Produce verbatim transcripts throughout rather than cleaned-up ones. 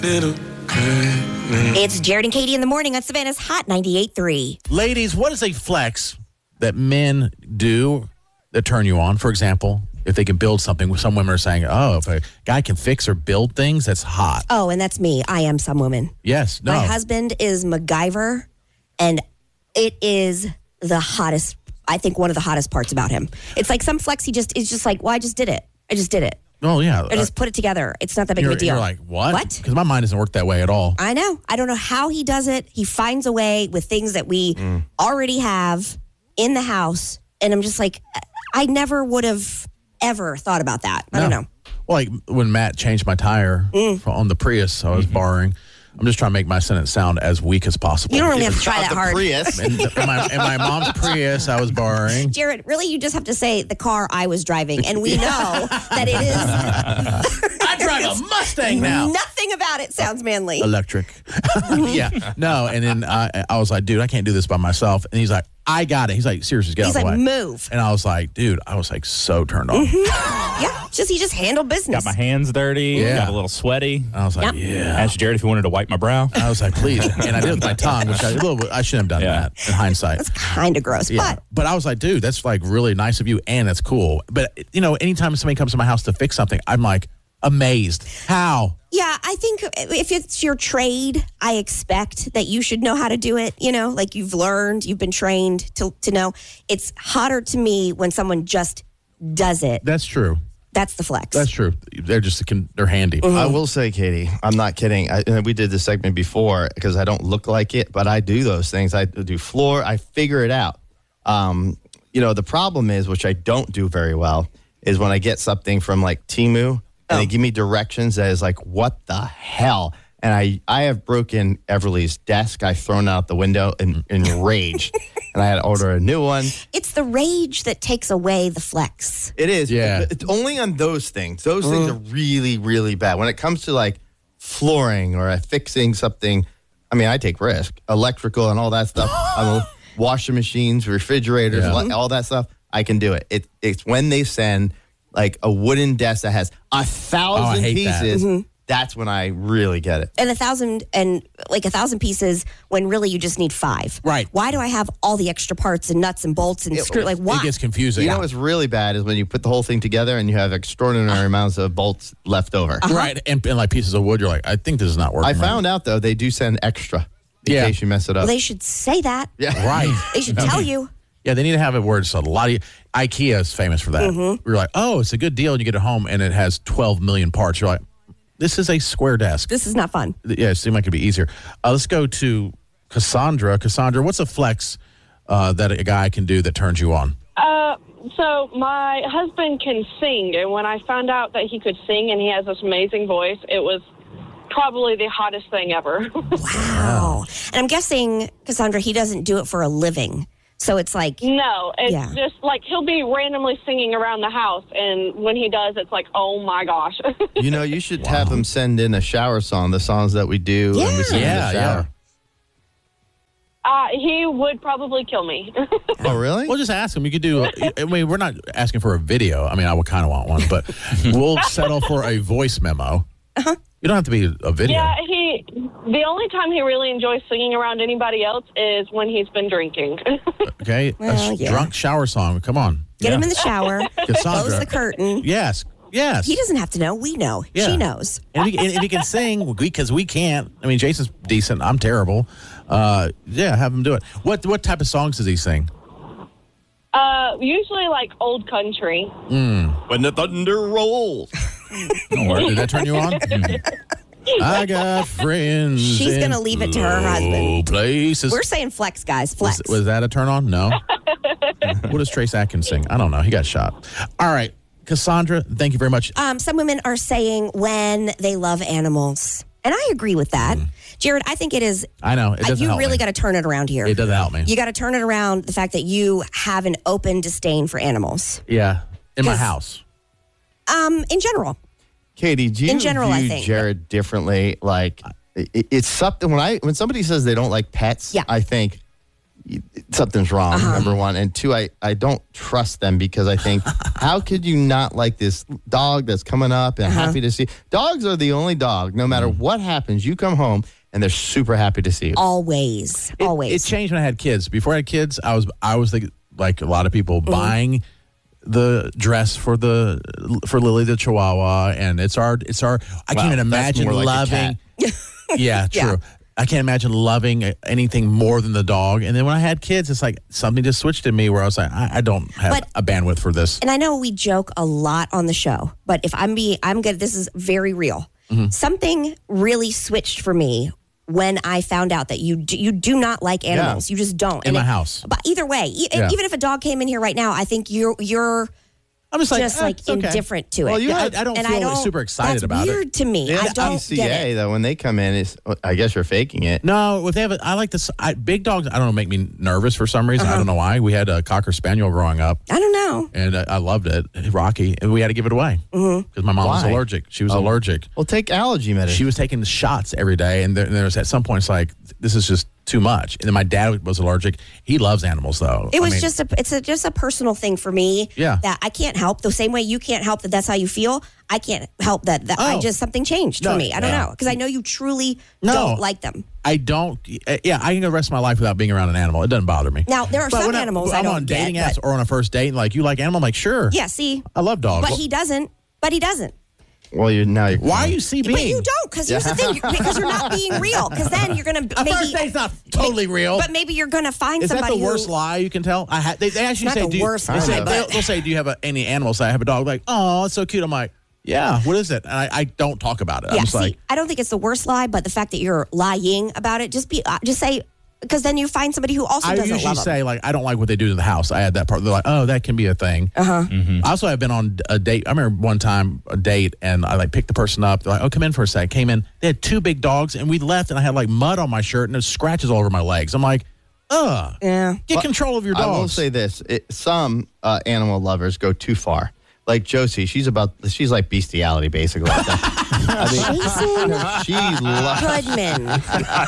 It's Jared and Katie in the morning on Savannah's Hot ninety-eight point three. Ladies, what is a flex that men do that turn you on? For example, if they can build something, some women are saying, oh, if a guy can fix or build things, that's hot. Oh, and that's me. I am some woman. Yes. No. My husband is MacGyver, and it is the hottest, I think one of the hottest parts about him. It's like some flex he just is just like, well, I just did it. I just did it. Oh, yeah. I just put it together. It's not that big you're, of a deal. You're like, what? What? Because my mind doesn't work that way at all. I know. I don't know how he does it. He finds a way with things that we mm. already have in the house. And I'm just like, I never would have ever thought about that. I no. don't know. Well, like when Matt changed my tire mm. on the Prius I was mm-hmm. borrowing, I'm just trying to make my sentence sound as weak as possible. You don't really have to try that hard. Prius. in, in, my, in my mom's Prius I was borrowing. Jared, really, you just have to say the car I was driving, and we know that it is. I drive a Mustang now. Nothing about it sounds manly. Electric. Yeah. No, and then I, I was like, dude, I can't do this by myself. And he's like, I got it. He's like, seriously, get He's out of like, the way. move. And I was like, dude, I was like so turned on. Mm-hmm. Yeah, just he just handled business. Got my hands dirty. Yeah. Got a little sweaty. I was like, Yep. yeah. Asked Jared if he wanted to wipe my brow. I was like, please. And I did it with my tongue, which I, a little bit, I shouldn't have done Yeah. that in hindsight. That's kind of gross, Yeah. but But I was like, dude, that's like really nice of you, and that's cool. But, you know, anytime somebody comes to my house to fix something, I'm like amazed. How? yeah, I think if it's your trade, I expect that you should know how to do it. You know, like you've learned, you've been trained to to know. It's hotter to me when someone just does it. That's true. That's the flex. That's true. They're just, they're handy. Mm-hmm. I will say, Katie, I'm not kidding. I, we did this segment before because I don't look like it, but I do those things. I do floor. I figure it out. Um, you know, the problem is, which I don't do very well, is when I get something from like Temu and Oh. they give me directions that is like, what the hell? And I, I have broken Everly's desk. I've thrown it out the window in, in rage. And I had to order a new one. It's the rage that takes away the flex. It is. Yeah. It's only on those things. Those things are really, really bad. When it comes to like flooring or fixing something, I mean, I take risk. Electrical and all that stuff. I mean, washing machines, refrigerators, Yeah. all that stuff. I can do it. it. It's when they send like a wooden desk that has a thousand hate that. pieces. Mm-hmm. That's when I really get it. And a thousand and like a thousand pieces when really you just need five. Right. Why do I have all the extra parts and nuts and bolts and It- screw? Like why? It gets confusing. You know what's really bad is when you put the whole thing together and you have extraordinary amounts of bolts left over. Right. And, and like pieces of wood, you're like, I think this is not working. I right. found out, though, they do send extra in Yeah. case you mess it up. Well, they should say that. yeah. Right. They should tell you. Yeah, they need to have it where it's a lot of IKEA is famous for that. Mm-hmm. We're like, oh, it's a good deal, and you get it home, and it has twelve million parts. You're like, this is a square desk. This is not fun. Yeah, it seemed like it'd be easier. Uh, let's go to Cassandra. Cassandra, what's a flex uh, that a guy can do that turns you on? Uh, so my husband can sing, and when I found out that he could sing and he has this amazing voice, it was probably the hottest thing ever. Wow. And I'm guessing, Cassandra, he doesn't do it for a living. So it's like, No, it's Yeah. just like he'll be randomly singing around the house, and when he does, it's like, oh my gosh. You know, you should have them send in a shower song, the songs that we do and we sing Yeah, in the shower. uh, he would probably kill me. Oh, really? Well, just ask him. You could do, I mean, we're not asking for a video. I mean, I would kind of want one, but we'll settle for a voice memo. Uh-huh. You don't have to be a video. Yeah, he. The only time he really enjoys singing around anybody else is when he's been drinking. Okay? Well, a yeah. drunk shower song. Come on. get him in the shower, Cassandra. close the curtain. Yes. Yes. He doesn't have to know. We know. Yeah. She knows. And if, he, and if he can sing, because we can't. I mean, Jason's decent. I'm terrible. Uh, yeah, have him do it. What what type of songs does he sing? Uh, usually like old country. When the thunder rolls. Don't worry. Did that turn you on? I got friends. She's in gonna leave it to her low husband. Places. We're saying flex, guys. Flex. Was, was that a turn on? No. What does Trace Atkins sing? I don't know. He got shot. All right. Cassandra, thank you very much. Um, some women are saying when they love animals. And I agree with that. Jared, I think it is. I know. It uh, doesn't you help really me. got to turn it around here. It doesn't help me. You got to turn it around the fact that you have an open disdain for animals. Yeah. In my 'Cause- house. Um, in general. Katie, do you In general, view I think. Jared differently? Like, it, it's something when I when somebody says they don't like pets, Yeah. I think something's wrong, Uh-huh. number one. And two, I, I don't trust them because I think, how could you not like this dog that's coming up and Uh-huh. happy to see? Dogs are the only dog, no matter what happens, you come home and they're super happy to see you. Always, It- always. It, changed when I had kids. Before I had kids, I was I was the, like a lot of people Mm-hmm. buying the dress for the for Lily the Chihuahua, and it's our it's our. I Wow, can't even that's imagine more like a loving. cat. yeah, true. Yeah. I can't imagine loving anything more than the dog. And then when I had kids, it's like something just switched in me where I was like, I, I don't have But- a bandwidth for this. And I know we joke a lot on the show, but if I'm being, I'm good. This is very real. Mm-hmm. Something really switched for me when I found out that you do, you do not like animals. You just don't. In And my it- house. But either way, e- Yeah. even if a dog came in here right now, I think you're you're I'm just like, just eh, like it's okay. indifferent to it. Well, you had- I don't And feel super excited that's about it. weird to me. I The don't P C get A, it. though, when they come in, is I guess you're faking it. No, if they have, a, I like this. I, big dogs, I don't know, make me nervous for some reason. Uh-huh. I don't know why. We had a Cocker Spaniel growing up, I don't know. and I, I loved it, Rocky, and we had to give it away because Mm-hmm. my mom was Why? allergic. She was Oh. allergic. Well, take allergy medicine. She was taking the shots every day, and there, there was at some point it's like this is just too much. And then my dad was allergic. He loves animals, though. It I was mean, just a it's a, just a personal thing for me. Yeah. That I can't help. The same way you can't help that that's how you feel. I can't help that. that I Oh. just something changed No, for me. I don't yeah. know because I know you truly No. don't like them. I don't. uh, Yeah, I can go the rest of my life without being around an animal. It doesn't bother me. Now there are But some when I- animals I, I'm don't on dating get. apps But, or on a first date, and like you like animal, I'm like sure. yeah, see, I love dogs. but he doesn't. But he doesn't. well, you're now. You're Why are you C B? But you don't because here's the thing. you because you're not being real. Because then you're gonna A maybe. first date's not totally real. But maybe you're gonna find Is that somebody the worst who. lie you can tell? I ha- they, they actually Not say, the do you, worst they say, lie, they'll, but- they'll say, do you have a, any animals? I have a dog. Like, oh, it's so cute. I'm like, yeah, what is it? And I, I don't talk about it. I'm Yeah, just see, like, I don't think it's the worst lie, but the fact that you're lying about it, just be, uh, just say, because then you find somebody who also I doesn't usually love them. say, like, I don't like what they do to the house. I had that part. They're like, oh, that can be a thing. Uh-huh. I also have been on a date. I remember one time a date, and I like picked the person up. They're like, oh, come in for a sec. Came in. They had two big dogs, and we left, and I had like mud on my shirt and there's scratches all over my legs. I'm like, ugh. Yeah. Get control of your I will dogs. say this: it, some uh, animal lovers go too far. Like Josie, she's about she's like bestiality, basically. I mean, she loves. Goodman.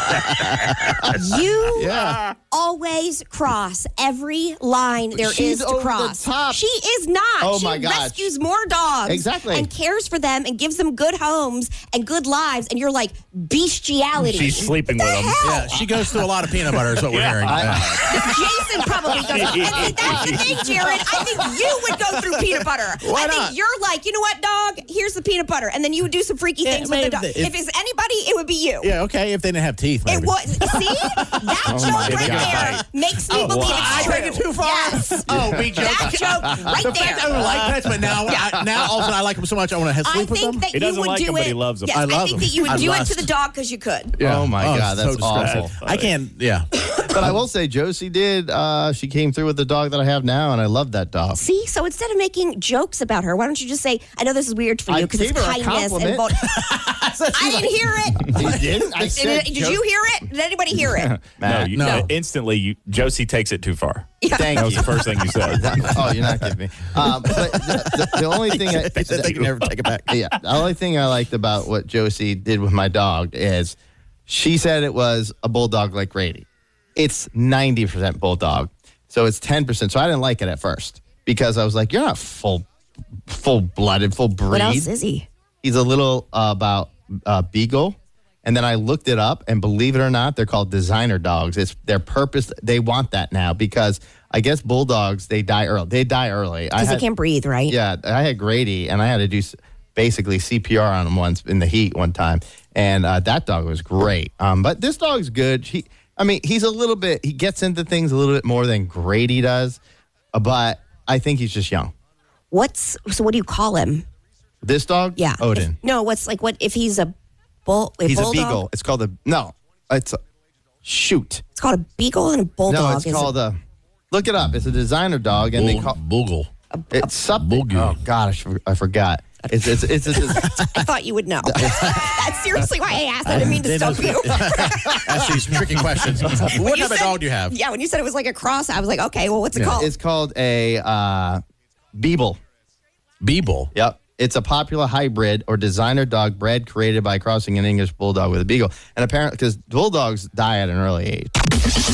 you Yeah. always cross every line there is She's to over the cross. top. She is not. Oh, she my gosh. rescues more dogs. Exactly. And cares for them and gives them good homes and good lives. And you're like, bestiality. She's sleeping with them. Yeah, she goes through a lot of peanut butter, is what we're hearing. Yeah. Jason probably does. And see, that's the thing, Jared. I think you would go through peanut butter. Why I think not? you're like, you know what, dog? Here's the peanut butter. And then you would do some freaky Yeah, things with the maybe dog. if- If it's anybody, it would be you. Yeah, okay, if they didn't have teeth. It Maybe. was. See, that Oh joke my right God. there makes me Oh, believe wow. it's I true. take it too far? Yes. Oh, we joke. That joke right The fact I there. don't like pets, but now, I, now all of a sudden I like them so much I want to I sleep with think them. that He you doesn't would like do them, it. but he loves them. Yes, I I, love think them. that you would I do lust. it to the dog because you could. Yeah. Oh my God, it's that's awful. I can't. Yeah. But I will say, Josie did. Uh, she came through with the dog that I have now, and I love that dog. See, so instead of making jokes about her, why don't you just say, "I know this is weird for I you because it's gave her a kindness and." compliment. Bon- I didn't hear it. You didn't? I Did, said. did Jo- you hear it? Did anybody hear it? No, Matt, you, No. uh, instantly, you, Josie takes it too far. Thank That was you. the first thing you said. Oh, you're not kidding me. Um, but the, the, the only thing I, They said they can never take it back. yeah, the only thing I liked about what Josie did with my dog is she said it was a bulldog like Grady. It's ninety percent bulldog, so it's ten percent. So I didn't like it at first because I was like, "You're not full, full blooded, full breed." What else is he? He's a little uh, about uh, beagle. And then I looked it up, and believe it or not, they're called designer dogs. It's their purpose. They want that now because I guess bulldogs, they die early. They die early. I Because they had- can't breathe, right? Yeah, I had Grady, and I had to do s- basically C P R on him once in the heat one time, and uh, that dog was great. Um, but this dog's good. He, I mean, he's a little bit. He gets into things a little bit more than Grady does, uh, but I think he's just young. What's so? What do you call him? This dog, Yeah, Odin. If- no, what's like what if he's a bull? A he's bulldog? a beagle. It's called a no. It's a shoot. It's called a beagle and a bulldog. No, it's is called a. Look it up. It's a designer dog, and they call Boogle. it's something. Boogie. Oh God, I, for- I forgot. It's it's it's. it's, it's I thought you would know. That's seriously why I asked. I didn't mean to They know- stump you. Ask these tricky questions. What You type of said- dog do you have? Yeah, when you said it was like a cross, I was like, okay, well, what's it called? it's called a uh, Beeble. Beeble. Yep. It's a popular hybrid or designer dog bred, created by crossing an English bulldog with a beagle. And apparently, because bulldogs die at an early age.